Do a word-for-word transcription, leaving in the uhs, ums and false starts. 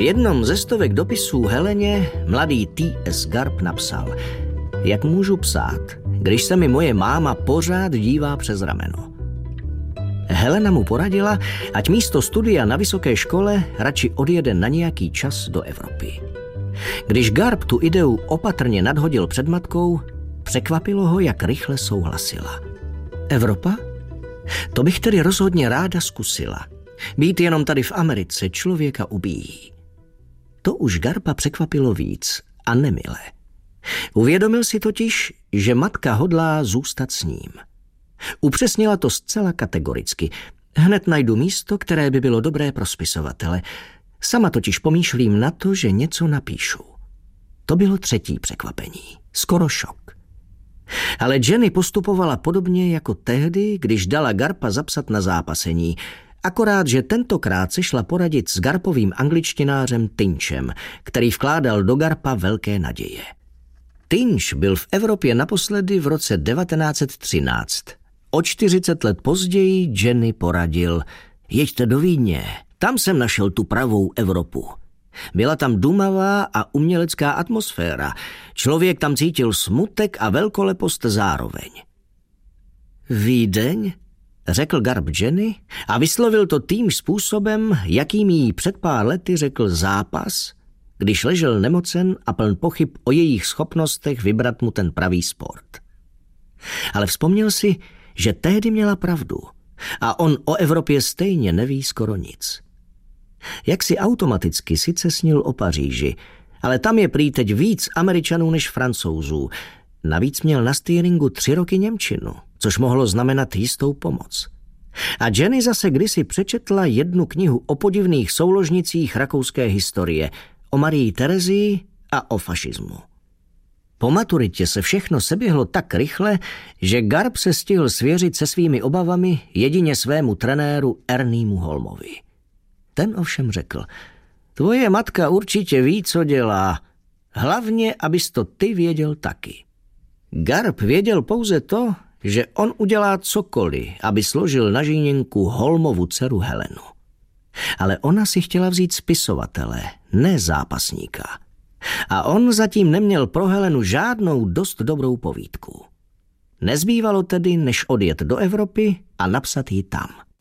jednom ze stovek dopisů Heleně mladý T S Garp napsal: jak můžu psát, když se mi moje máma pořád dívá přes rameno. Helena mu poradila, ať místo studia na vysoké škole radši odjede na nějaký čas do Evropy. Když Garp tu ideu opatrně nadhodil před matkou, překvapilo ho, jak rychle souhlasila. Evropa? To bych tedy rozhodně ráda zkusila. Být jenom tady v Americe člověka ubíjí. To už Garpa překvapilo víc a nemile. Uvědomil si totiž, že matka hodlá zůstat s ním. Upřesnila to zcela kategoricky. Hned najdu místo, které by bylo dobré pro spisovatele. Sama totiž pomýšlím na to, že něco napíšu. To bylo třetí překvapení. Skoro šok. Ale Jenny postupovala podobně jako tehdy, když dala Garpa zapsat na zápasení. Akorát, že tentokrát se šla poradit s Garpovým angličtinářem Tynchem, který vkládal do Garpa velké naděje. Tynch byl v Evropě naposledy v roce devatenáct set třináct. O čtyřicet let později Jenny poradil: jeďte do Vídně, tam jsem našel tu pravou Evropu. Byla tam dumavá a umělecká atmosféra. Člověk tam cítil smutek a velkolepost zároveň. Vídeň? Řekl Garp Jenny a vyslovil to tím způsobem, jakým jí před pár lety řekl zápas, když ležel nemocen a pln pochyb o jejich schopnostech vybrat mu ten pravý sport. Ale vzpomněl si, že tehdy měla pravdu a on o Evropě stejně neví skoro nic. Jak si automaticky sice snil o Paříži, ale tam je prý teď víc Američanů než Francouzů. Navíc měl na steeringu tři roky němčinu, což mohlo znamenat jistou pomoc. A Jenny zase kdysi přečetla jednu knihu o podivných souložnicích rakouské historie, o Marii Terezii a o fašismu. Po maturitě se všechno seběhlo tak rychle, že Garp se stihl svěřit se svými obavami jedině svému trenéru Erniemu Holmovi. Ten ovšem řekl: tvoje matka určitě ví, co dělá. Hlavně, abys to ty věděl taky. Garp věděl pouze to, že on udělá cokoliv, aby složil na žíněnku Holmovu dceru Helenu. Ale ona si chtěla vzít spisovatele, ne zápasníka. A on zatím neměl pro Helenu žádnou dost dobrou povídku. Nezbývalo tedy, než odjet do Evropy a napsat ji tam.